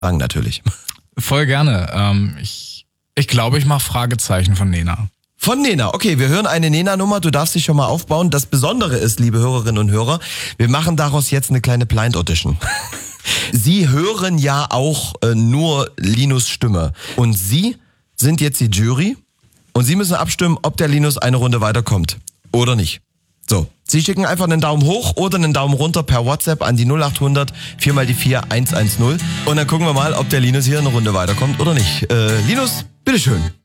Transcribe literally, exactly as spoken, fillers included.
Fragen natürlich. Voll gerne. Ähm, ich ich glaube, ich mache Fragezeichen von Nena. Von Nena. Okay, wir hören eine Nena-Nummer. Du darfst dich schon mal aufbauen. Das Besondere ist, liebe Hörerinnen und Hörer, wir machen daraus jetzt eine kleine Blind Audition. Sie hören ja auch äh, nur Linus Stimme. Und Sie sind jetzt die Jury und Sie müssen abstimmen, ob der Linus eine Runde weiterkommt oder nicht. So, Sie schicken einfach einen Daumen hoch oder einen Daumen runter per WhatsApp an die null acht hundert vier mal die vier eins eins null und dann gucken wir mal, ob der Linus hier eine Runde weiterkommt oder nicht. Äh, Linus, bitteschön.